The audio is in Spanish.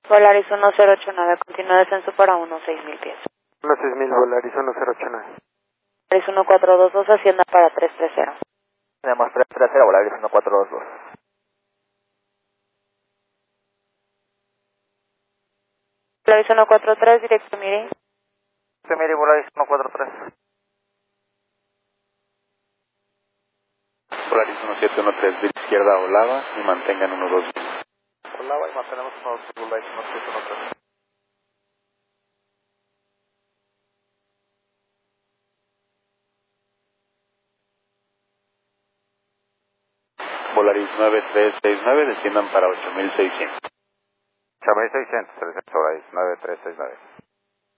Volaris 1089, continúa descenso para 16.000 pies. 16.000, Volaris 1089. Volaris 1422, ascienda para 330. Tenemos 330, Volaris 1422. Volaris 143, directo Miri. Miri, Volaris 143. Volaris 1713 de izquierda Olava y mantengan 120. Olava y mantenemos Volaris 1713. Volaris 9369 desciendan para 8600. 8600, Volaris 9369.